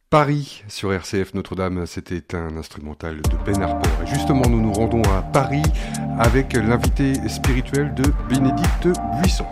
Paris sur RCF Notre-Dame, c'était un instrumental de Ben Harper. Et justement, nous nous rendons à Paris avec l'invité spirituel de Bénédicte Buisson.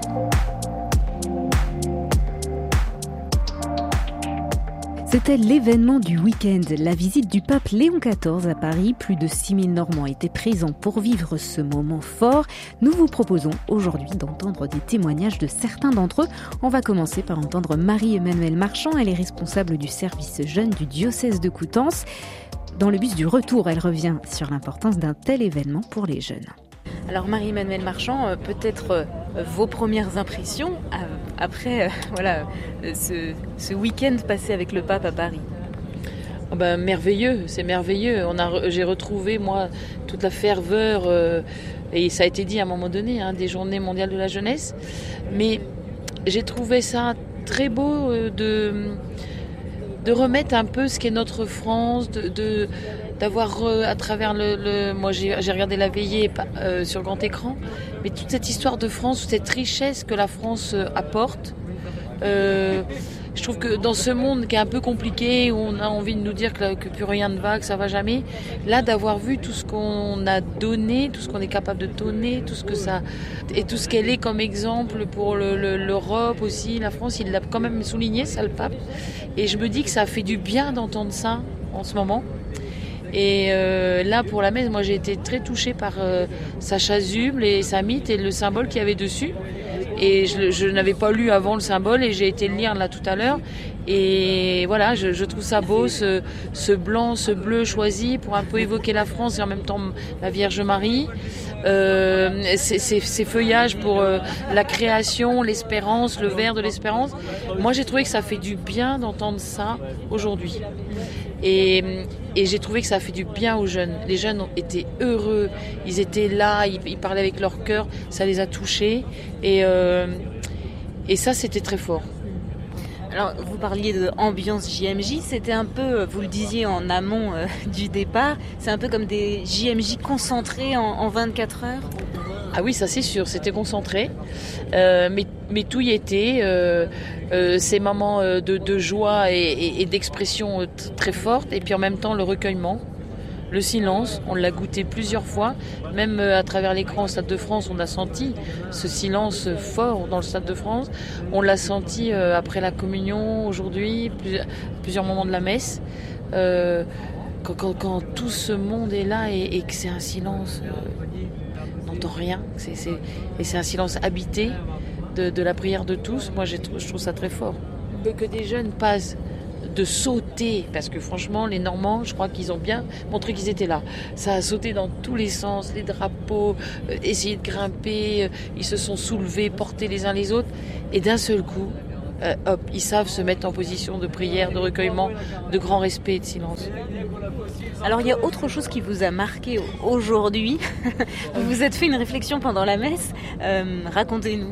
C'était l'événement du week-end, la visite du pape Léon XIV à Paris. Plus de 6000 Normands étaient présents pour vivre ce moment fort. Nous vous proposons aujourd'hui d'entendre des témoignages de certains d'entre eux. On va commencer par entendre Marie-Emmanuelle Marchand. Elle est responsable du service jeunes du diocèse de Coutances. Dans le bus du retour, elle revient sur l'importance d'un tel événement pour les jeunes. Alors Marie-Emmanuelle Marchand, peut-être vos premières impressions après ce week-end passé avec le pape à Paris. Merveilleux, c'est merveilleux. J'ai retrouvé moi toute la ferveur et ça a été dit à un moment donné, des Journées mondiales de la jeunesse. Mais j'ai trouvé ça très beau de remettre un peu ce qu'est notre France, d'avoir à travers moi j'ai regardé la veillée sur grand écran, mais toute cette histoire de France, toute cette richesse que la France apporte. Je trouve que dans ce monde qui est un peu compliqué, où on a envie de nous dire que plus rien ne va, que ça va jamais, là d'avoir vu tout ce qu'on a donné, tout ce qu'on est capable de donner, tout ce que ça et tout ce qu'elle est comme exemple pour l'Europe aussi, la France, il l'a quand même souligné, ça le pape. Et je me dis que ça fait du bien d'entendre ça en ce moment. Et là pour la messe, moi j'ai été très touchée par sa chasuble et sa mite et le symbole qu'il y avait dessus. Et je n'avais pas lu avant le symbole et j'ai été le lire là tout à l'heure. Et voilà, je trouve ça beau, ce blanc, ce bleu choisi pour un peu évoquer la France et en même temps la Vierge Marie. Ces feuillages pour la création, l'espérance, le vert de l'espérance. Moi j'ai trouvé que ça fait du bien d'entendre ça aujourd'hui. Et j'ai trouvé que ça a fait du bien aux jeunes. Les jeunes étaient heureux, ils étaient là, ils parlaient avec leur cœur, ça les a touchés. Et ça, c'était très fort. Alors, vous parliez d'ambiance JMJ, c'était un peu, vous le disiez en amont du départ, c'est un peu comme des JMJ concentrés en 24 heures. Ah oui, ça c'est sûr, c'était concentré, mais tout y était, ces moments de joie et d'expression très forte, et puis en même temps le recueillement, le silence, on l'a goûté plusieurs fois, même à travers l'écran au Stade de France, on a senti ce silence fort dans le Stade de France, on l'a senti après la communion aujourd'hui, plusieurs moments de la messe, quand tout ce monde est là et que c'est un silence... on n'entend rien, et c'est un silence habité de la prière de tous. Moi je trouve ça très fort. Que des jeunes passent de sauter, parce que franchement les Normands, je crois qu'ils ont bien montré qu'ils étaient là. Ça a sauté dans tous les sens, les drapeaux, essayer de grimper, ils se sont soulevés, portés les uns les autres, et d'un seul coup, ils savent se mettre en position de prière, de recueillement, de grand respect et de silence. Alors il y a autre chose qui vous a marqué aujourd'hui. Vous vous êtes fait une réflexion pendant la messe. Racontez-nous.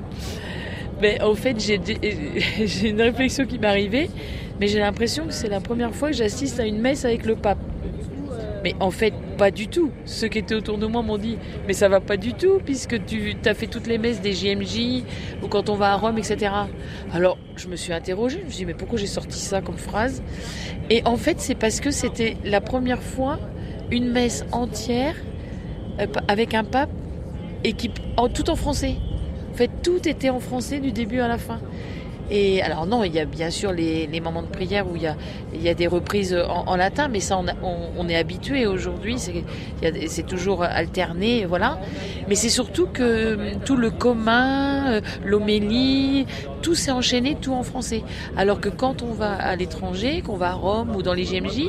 En fait, j'ai une réflexion qui m'est arrivée, mais j'ai l'impression que c'est la première fois que j'assiste à une messe avec le pape. Mais en fait, pas du tout. Ceux qui étaient autour de moi m'ont dit « Mais ça va pas du tout, puisque tu as fait toutes les messes des JMJ, ou quand on va à Rome, etc. » Alors, je me suis interrogée, je me suis dit « Mais pourquoi j'ai sorti ça comme phrase ?» Et en fait, c'est parce que c'était la première fois une messe entière avec un pape, et tout en français. En fait, tout était en français du début à la fin. Et alors non, il y a bien sûr les moments de prière où il y a des reprises en latin, mais ça on est habitué aujourd'hui, c'est toujours alterné, voilà. Mais c'est surtout que tout le commun, l'homélie, tout s'est enchaîné, tout en français. Alors que quand on va à l'étranger, qu'on va à Rome ou dans les JMJ,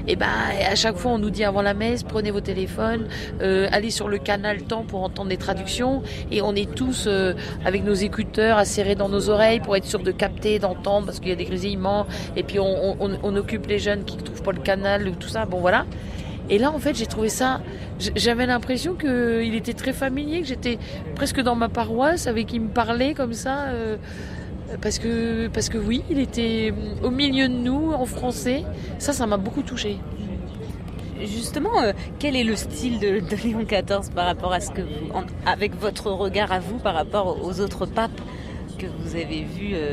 à chaque fois on nous dit avant la messe, prenez vos téléphones, allez sur le canal temps pour entendre les traductions, et on est tous avec nos écouteurs serrés dans nos oreilles pour être sûr de capter, d'entendre, parce qu'il y a des grésillements, et puis on occupe les jeunes qui ne trouvent pas le canal, tout ça, bon voilà. Et là en fait j'ai trouvé ça, j'avais l'impression qu'il était très familier, que j'étais presque dans ma paroisse, avec qui il me parlait comme ça, parce que oui, il était au milieu de nous, en français, ça m'a beaucoup touchée. Justement, quel est le style de Léon XIV par rapport à ce que avec votre regard à vous, par rapport aux autres papes que vous avez vus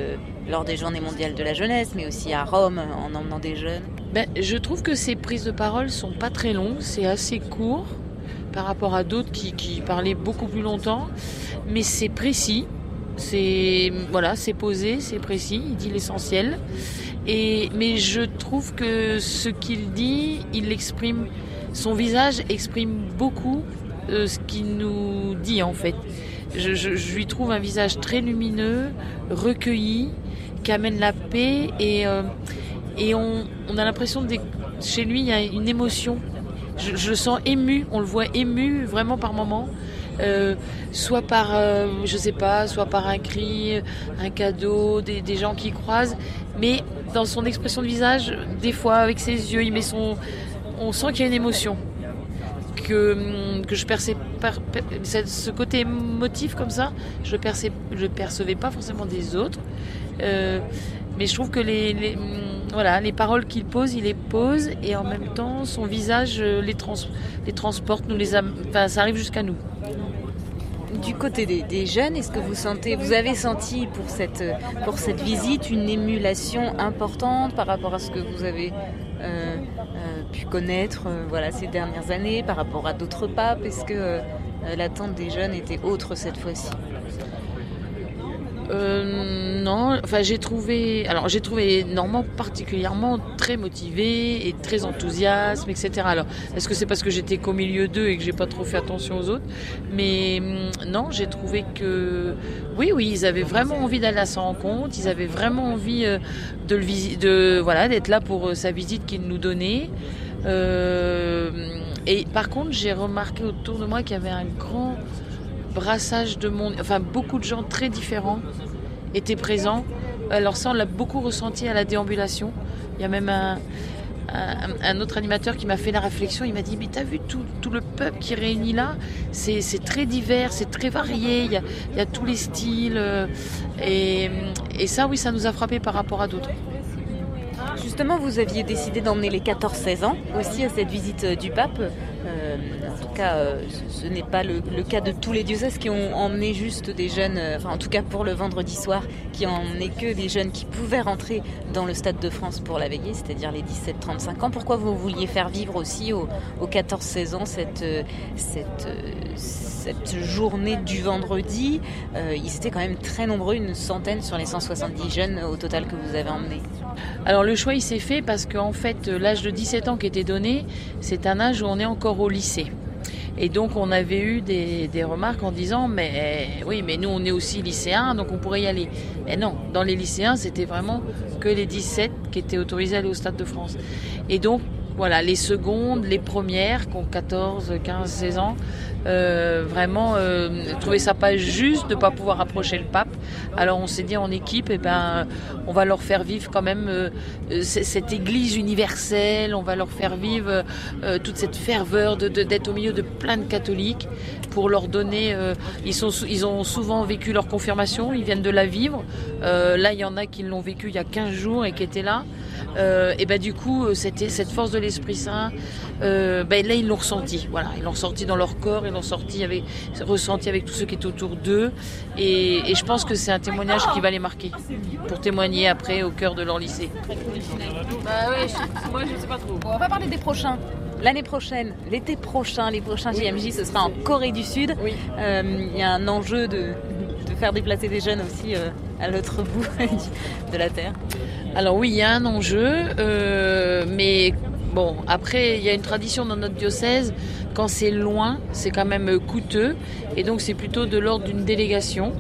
lors des Journées mondiales de la jeunesse, mais aussi à Rome en emmenant des jeunes. Je trouve que ces prises de parole sont pas très longues, c'est assez court par rapport à d'autres qui parlaient beaucoup plus longtemps, mais c'est précis, c'est posé, c'est précis, il dit l'essentiel. Mais je trouve que ce qu'il dit, il exprime, son visage exprime beaucoup ce qu'il nous dit en fait. Je lui trouve un visage très lumineux, recueilli, qui amène la paix et on a l'impression que chez lui il y a une émotion. Je le sens ému, on le voit ému vraiment par moments, soit par soit par un cri, un cadeau, des gens qui croisent, mais dans son expression de visage, des fois avec ses yeux, on sent qu'il y a une émotion que je perçais ce côté émotif comme ça, je le percevais pas forcément des autres. Mais je trouve que les paroles qu'il pose, il les pose et en même temps son visage les transporte, ça arrive jusqu'à nous. Du côté des jeunes, est-ce que vous avez senti pour cette visite une émulation importante par rapport à ce que vous avez pu connaître ces dernières années, par rapport à d'autres papes? Est-ce que l'attente des jeunes était autre cette fois-ci? Non, j'ai trouvé Normand particulièrement très motivé et très enthousiaste, etc. Alors, est-ce que c'est parce que j'étais qu'au milieu d'eux et que j'ai pas trop fait attention aux autres? Mais non, j'ai trouvé que oui, ils avaient vraiment envie d'aller à sa rencontre, ils avaient vraiment envie d'être là pour sa visite qu'il nous donnait. Et par contre, j'ai remarqué autour de moi qu'il y avait un grand brassage de monde, beaucoup de gens très différents étaient présents. Alors ça, on l'a beaucoup ressenti à la déambulation. Il y a même un autre animateur qui m'a fait la réflexion, il m'a dit « Mais t'as vu tout le peuple qui est réuni là, c'est très divers, c'est très varié, il y a tous les styles. » Et ça, oui, ça nous a frappé par rapport à d'autres. Justement, vous aviez décidé d'emmener les 14-16 ans aussi à cette visite du pape. En tout cas, ce n'est pas le cas de tous les diocèses qui ont emmené juste des jeunes, en tout cas pour le vendredi soir, qui ont emmené que des jeunes qui pouvaient rentrer dans le Stade de France pour la veillée, c'est-à-dire les 17-35 ans. Pourquoi vous vouliez faire vivre aussi aux 14-16 ans cette journée du vendredi? Ils étaient quand même très nombreux, une centaine sur les 170 jeunes au total que vous avez emmenés. Alors le choix il s'est fait parce qu'en fait l'âge de 17 ans qui était donné, c'est un âge où on est encore au lycée. Et donc on avait eu des remarques en disant mais nous on est aussi lycéens donc on pourrait y aller. Mais non, dans les lycéens c'était vraiment que les 17 qui étaient autorisés à aller au Stade de France. Et donc voilà, les secondes, les premières qui ont 14, 15, 16 ans, trouvaient ça pas juste de pas pouvoir approcher le pape. Alors on s'est dit en équipe, on va leur faire vivre quand même cette église universelle, on va leur faire vivre toute cette ferveur d'être au milieu de plein de catholiques pour leur donner, ils ont souvent vécu leur confirmation, ils viennent de la vivre. Là il y en a qui l'ont vécu il y a 15 jours et qui étaient là. Du coup, c'était cette force de l'Esprit Saint. Là, ils l'ont ressenti. Voilà, ils l'ont ressenti dans leur corps, ils l'ont ressenti avec tous ceux qui étaient autour d'eux. Et je pense que c'est un témoignage qui va les marquer pour témoigner après au cœur de leur lycée. Moi, je sais pas trop. On va parler des prochains. L'année prochaine, l'été prochain, les prochains JMJ, ce sera en Corée du Sud. Oui. Il y a un enjeu de faire déplacer des jeunes aussi à l'autre bout de la terre. Alors oui, il y a un enjeu, mais bon, après, il y a une tradition dans notre diocèse, quand c'est loin, c'est quand même coûteux, et donc c'est plutôt de l'ordre d'une délégation.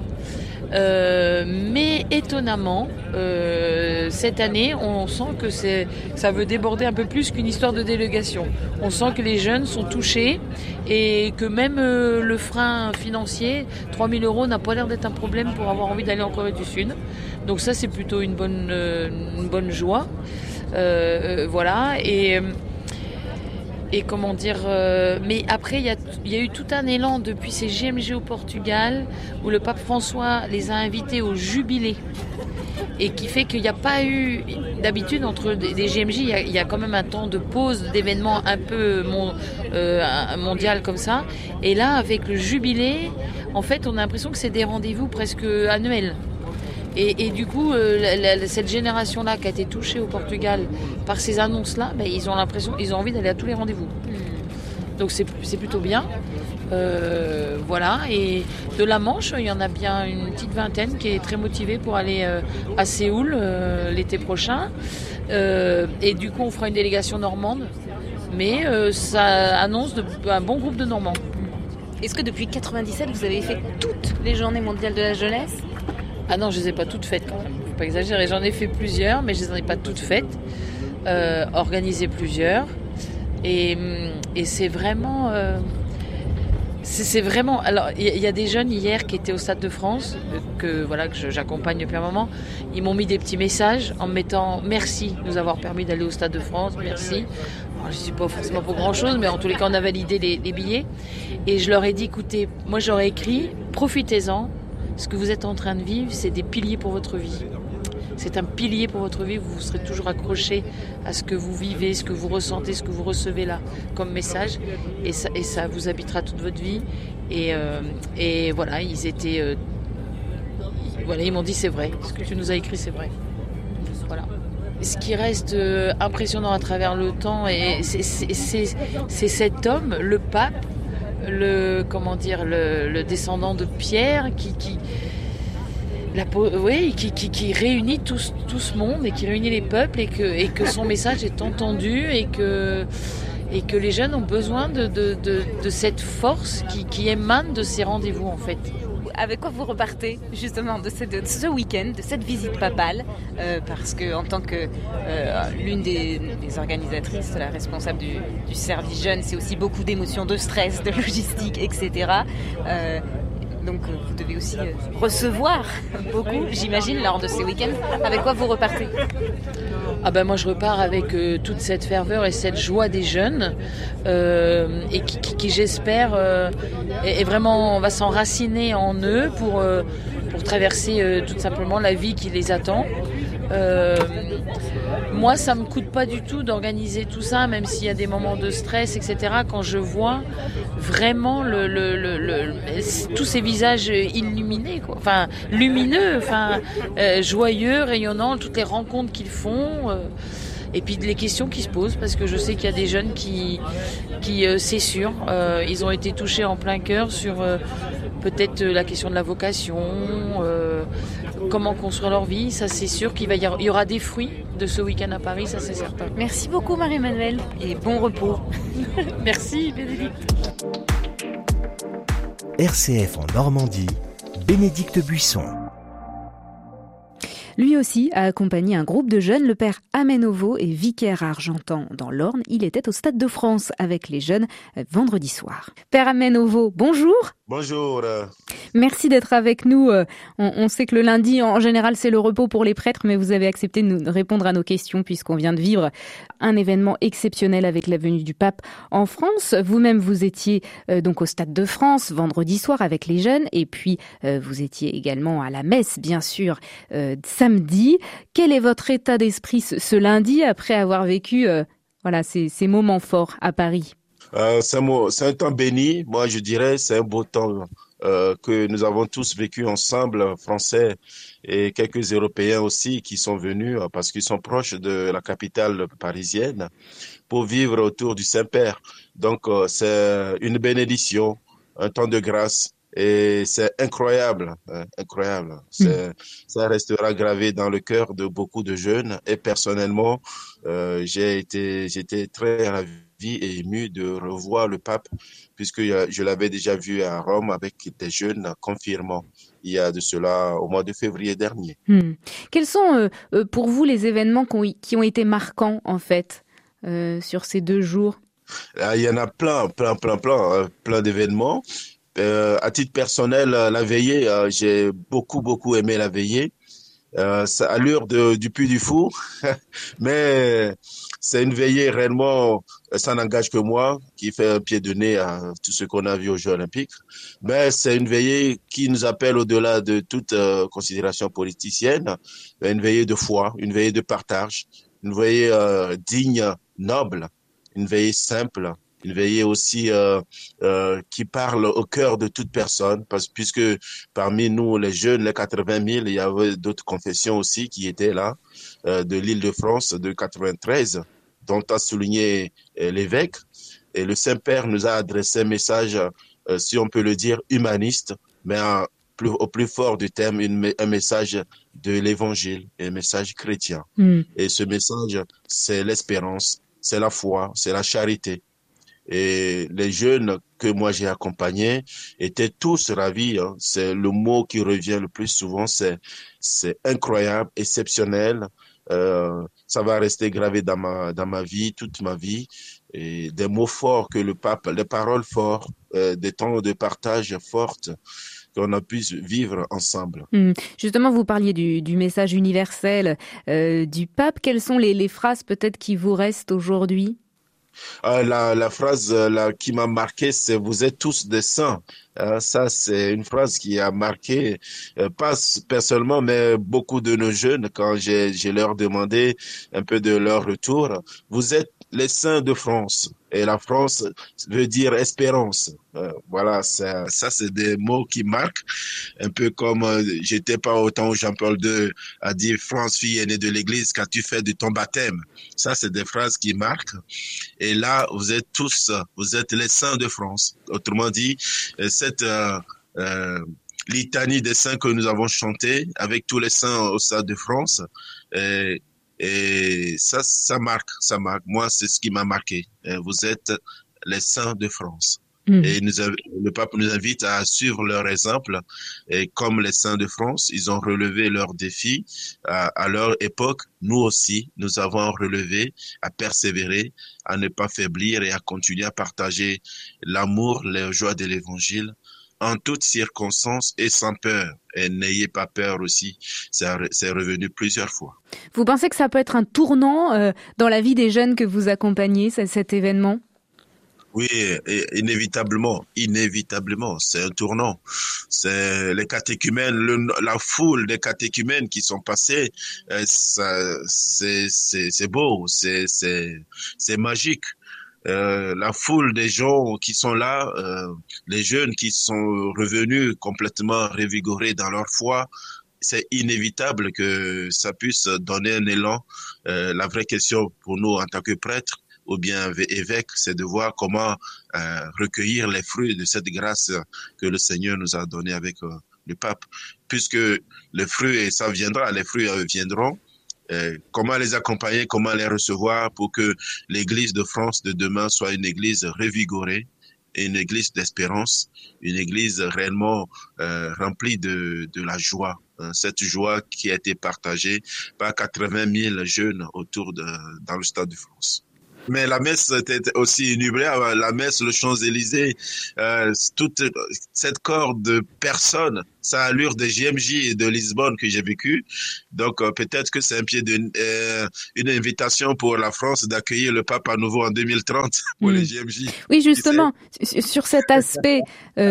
Mais étonnamment, cette année, on sent que ça veut déborder un peu plus qu'une histoire de délégation. On sent que les jeunes sont touchés et que même le frein financier, 3 000 € n'a pas l'air d'être un problème pour avoir envie d'aller en Corée du Sud. Donc ça, c'est plutôt une bonne joie. Voilà. Et comment dire, mais après il y a eu tout un élan depuis ces JMJ au Portugal où le pape François les a invités au jubilé et qui fait qu'il n'y a pas eu d'habitude entre des JMJ, il y a quand même un temps de pause d'événements un peu mondial comme ça, et là avec le jubilé en fait on a l'impression que c'est des rendez-vous presque annuels. Et du coup, cette génération-là qui a été touchée au Portugal par ces annonces-là, ils ont l'impression, ils ont envie d'aller à tous les rendez-vous. Donc c'est plutôt bien. Voilà. Et de la Manche, il y en a bien une petite vingtaine qui est très motivée pour aller à Séoul l'été prochain. Et du coup, on fera une délégation normande. Mais ça annonce un bon groupe de Normands. Est-ce que depuis 97, vous avez fait toutes les journées mondiales de la jeunesse ? Ah non, je ne les ai pas toutes faites quand même. Il ne faut pas exagérer. J'en ai fait plusieurs, mais je ne les ai pas toutes faites. Organisé plusieurs. Et c'est vraiment... c'est vraiment... Alors, il y a des jeunes hier qui étaient au Stade de France, que j'accompagne depuis un moment. Ils m'ont mis des petits messages en me mettant « Merci de nous avoir permis d'aller au Stade de France, merci ». Je ne suis pas forcément pour grand-chose, mais en tous les cas, on a validé les billets. Et je leur ai dit, écoutez, moi j'aurais écrit, profitez-en. Ce que vous êtes en train de vivre, c'est des piliers pour votre vie. C'est un pilier pour votre vie. Vous serez toujours accroché à ce que vous vivez, ce que vous ressentez, ce que vous recevez là comme message. Et ça vous habitera toute votre vie. Et voilà, ils étaient... ils m'ont dit, c'est vrai. Ce que tu nous as écrit, c'est vrai. Voilà. Ce qui reste impressionnant à travers le temps, c'est cet homme, le pape, le descendant de Pierre, qui réunit tout ce monde et qui réunit les peuples et que son message est entendu et que les jeunes ont besoin de cette force qui émane de ces rendez-vous en fait. Avec quoi vous repartez justement de ce week-end, de cette visite papale, parce que en tant que l'une des organisatrices, la responsable du service jeune, c'est aussi beaucoup d'émotions, de stress, de logistique, etc. Donc vous devez aussi recevoir beaucoup, j'imagine, lors de ces week-ends. Avec quoi vous repartez ? Moi je repars avec toute cette ferveur et cette joie des jeunes et qui j'espère est vraiment va s'enraciner en eux pour traverser tout simplement la vie qui les attend. Moi ça me coûte pas du tout d'organiser tout ça, même s'il y a des moments de stress, etc. Quand je vois vraiment tous ces visages illuminés, quoi. Enfin lumineux, joyeux, rayonnants, toutes les rencontres qu'ils font. Et puis les questions qui se posent, parce que je sais qu'il y a des jeunes qui c'est sûr, ils ont été touchés en plein cœur sur peut-être la question de la vocation, comment construire leur vie. Ça c'est sûr qu'il y aura des fruits de ce week-end à Paris, ça c'est certain. Merci beaucoup Marie-Emmanuelle et bon repos. Merci Bénédicte. RCF en Normandie, Bénédicte Buisson. Lui aussi a accompagné un groupe de jeunes. Le père Amenovo est vicaire à Argentan dans l'Orne. Il était au Stade de France avec les jeunes vendredi soir. Père Amenovo, bonjour. Bonjour. Merci d'être avec nous. On sait que le lundi, en général, c'est le repos pour les prêtres, mais vous avez accepté de répondre à nos questions puisqu'on vient de vivre un événement exceptionnel avec la venue du pape en France. Vous-même, vous étiez donc au Stade de France vendredi soir avec les jeunes et puis vous étiez également à la messe, bien sûr, samedi. Quel est votre état d'esprit ce lundi après avoir vécu ces moments forts à Paris ? C'est un temps béni. Moi, je dirais c'est un beau temps que nous avons tous vécu ensemble, Français et quelques Européens aussi qui sont venus parce qu'ils sont proches de la capitale parisienne pour vivre autour du Saint-Père. Donc, c'est une bénédiction, un temps de grâce. Et c'est incroyable, incroyable. Ça restera gravé dans le cœur de beaucoup de jeunes. Et personnellement, j'étais très ravi et ému de revoir le pape, puisque je l'avais déjà vu à Rome avec des jeunes confirmants. Il y a de cela au mois de février dernier. Quels sont pour vous les événements qui ont été marquants en fait sur ces 2 jours ? Il y en a plein d'événements. À titre personnel, la veillée, j'ai beaucoup aimé la veillée. Ça allure du Puy du Fou, mais c'est une veillée réellement, ça n'engage que moi, qui fait un pied de nez à tout ce qu'on a vu aux Jeux Olympiques. Mais c'est une veillée qui nous appelle au-delà de toute considération politicienne, une veillée de foi, une veillée de partage, une veillée digne, noble, une veillée simple une veillée aussi qui parle au cœur de toute personne, puisque parmi nous, les jeunes, les 80 000, il y avait d'autres confessions aussi qui étaient là, de l'Île-de-France, de 93, dont a souligné l'évêque. Et le Saint-Père nous a adressé un message, si on peut le dire, humaniste, mais au plus fort du terme, un message de l'évangile, un message chrétien. Et ce message, c'est l'espérance, c'est la foi, c'est la charité. Et les jeunes que moi j'ai accompagnés étaient tous ravis. Hein. C'est le mot qui revient le plus souvent, c'est incroyable, exceptionnel. Ça va rester gravé dans ma vie, toute ma vie. Et des mots forts que le pape, des paroles fortes, des temps de partage fortes qu'on a pu vivre ensemble. Justement, vous parliez du message universel du pape. Quelles sont les phrases peut-être qui vous restent aujourd'hui ? La phrase qui m'a marqué, c'est « Vous êtes tous des saints ». Ça, c'est une phrase qui a marqué, pas personnellement, mais beaucoup de nos jeunes, quand j'ai leur demandé un peu de leur retour. Vous êtes les saints de France. Et la France veut dire espérance. Voilà, ça c'est des mots qui marquent. Un peu comme j'étais pas autant où Jean-Paul II a dit « France, fille aînée de l'Église, qu'as-tu fait de ton baptême ?» Ça, c'est des phrases qui marquent. Et là, vous êtes les saints de France. Autrement dit, cette litanie des saints que nous avons chantée avec tous les saints au stade de France, et ça marque. Moi, c'est ce qui m'a marqué. Vous êtes les saints de France. Et le pape nous invite à suivre leur exemple. Et comme les saints de France, ils ont relevé leurs défis à leur époque. Nous aussi, nous avons relevé à persévérer, à ne pas faiblir et à continuer à partager l'amour, les joies de l'évangile en toutes circonstances et sans peur. Et n'ayez pas peur aussi. C'est revenu plusieurs fois. Vous pensez que ça peut être un tournant dans la vie des jeunes que vous accompagnez, cet événement ? Oui, inévitablement, c'est un tournant. C'est les catéchumènes, la foule des catéchumènes qui sont passés, c'est beau, c'est magique. La foule des gens qui sont là, les jeunes qui sont revenus complètement revigorés dans leur foi, c'est inévitable que ça puisse donner un élan. La vraie question pour nous en tant que prêtres, ou bien évêque, c'est de voir comment recueillir les fruits de cette grâce que le Seigneur nous a donnée avec le pape. Puisque les fruits, et ça viendra, les fruits viendront, comment les accompagner, comment les recevoir pour que l'Église de France de demain soit une Église revigorée, une Église d'espérance, une Église réellement remplie de la joie. Cette joie qui a été partagée par 80 000 jeunes dans le Stade de France. Mais la messe était aussi inoubliable. La messe, le Champs-Élysées, toute cette corde de personnes, ça a allure des JMJ de Lisbonne que j'ai vécu. Donc peut-être que c'est un pied une invitation pour la France d'accueillir le pape à nouveau en 2030 pour les JMJ. Oui, justement, sur cet aspect,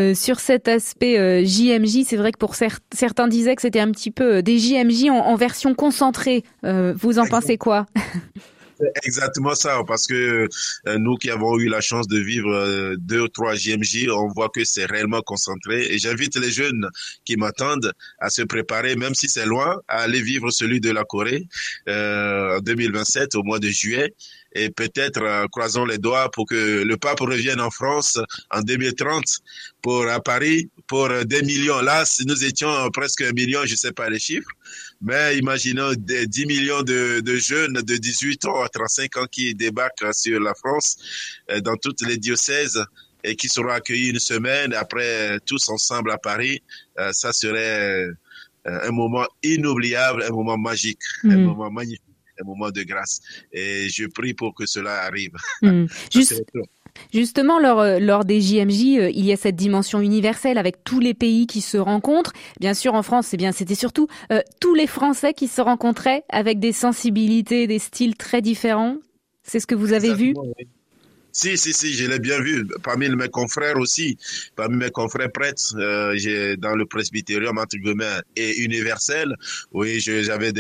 JMJ, c'est vrai que pour certains disaient que c'était un petit peu des JMJ en version concentrée. Vous en pensez quoi ? Exactement ça, parce que nous qui avons eu la chance de vivre 2 ou 3 JMJ, on voit que c'est réellement concentré. Et j'invite les jeunes qui m'attendent à se préparer, même si c'est loin, à aller vivre celui de la Corée en 2027, au mois de juillet. Et peut-être croisons les doigts pour que le pape revienne en France en 2030 à Paris pour des millions. Là, si nous étions presque 1 million, je sais pas les chiffres, mais imaginons 10 millions de jeunes de 18 ans à 35 ans qui débarquent sur la France dans toutes les diocèses et qui seront accueillis une semaine après tous ensemble à Paris. Ça serait un moment inoubliable, un moment magique, un moment magnifique. Un moment de grâce. Et je prie pour que cela arrive. Justement, lors des JMJ, il y a cette dimension universelle avec tous les pays qui se rencontrent. Bien sûr, en France, c'était surtout tous les Français qui se rencontraient avec des sensibilités, des styles très différents. C'est ce que vous avez vu ? Si, je l'ai bien vu. Parmi mes confrères aussi, parmi mes confrères prêtres, j'ai dans le presbytérium entre guillemets et universel. Oui, j'avais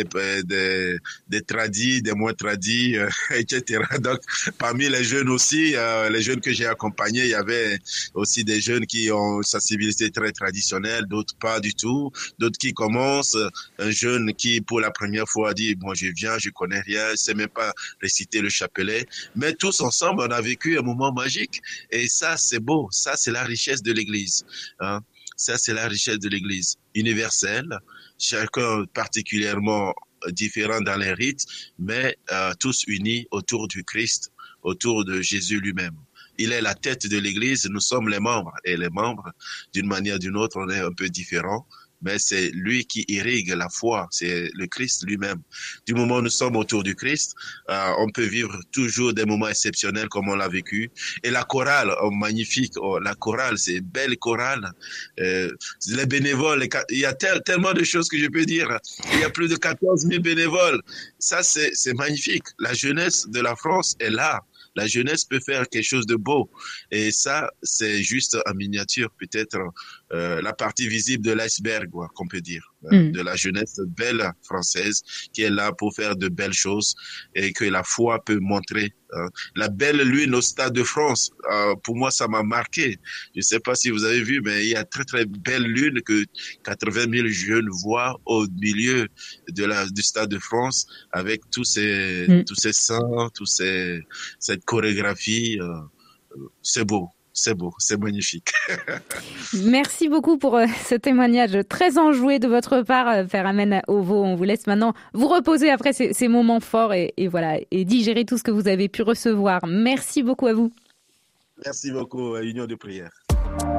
des tradis, des moins tradis, etc. Donc, parmi les jeunes aussi, les jeunes que j'ai accompagnés, il y avait aussi des jeunes qui ont une sensibilité très traditionnelle, d'autres pas du tout, d'autres qui commencent. Un jeune qui, pour la première fois, dit bon, je viens, je connais rien, je sais même pas réciter le chapelet, mais tous ensemble, on a vécu un moment magique. Et ça, c'est beau. Ça, c'est la richesse de l'Église. Hein. Ça, c'est la richesse de l'Église universelle. Chacun particulièrement différent dans les rites, mais tous unis autour du Christ, autour de Jésus lui-même. Il est la tête de l'Église, nous sommes les membres. Et les membres, d'une manière ou d'une autre, on est un peu différents. Mais c'est lui qui irrigue la foi, c'est le Christ lui-même. Du moment où nous sommes autour du Christ, on peut vivre toujours des moments exceptionnels comme on l'a vécu. Et la chorale, magnifique, la chorale, c'est belle chorale. Les bénévoles, il y a tellement de choses que je peux dire. Il y a plus de 14 000 bénévoles. Ça, c'est magnifique. La jeunesse de la France est là. La jeunesse peut faire quelque chose de beau. Et ça, c'est juste en miniature, peut-être la partie visible de l'iceberg, qu'on peut dire, de la jeunesse belle française qui est là pour faire de belles choses et que la foi peut montrer. La belle lune au Stade de France, pour moi, ça m'a marqué. Je ne sais pas si vous avez vu, mais il y a très, très belle lune que 80 000 jeunes voient au milieu du Stade de France avec tous ces saints, cette chorégraphie. C'est beau. C'est beau, c'est magnifique. Merci beaucoup pour ce témoignage très enjoué de votre part, Père Amen Ovo. On vous laisse maintenant vous reposer après ces moments forts et voilà, et digérer tout ce que vous avez pu recevoir. Merci beaucoup à vous. Merci beaucoup, Union de prière.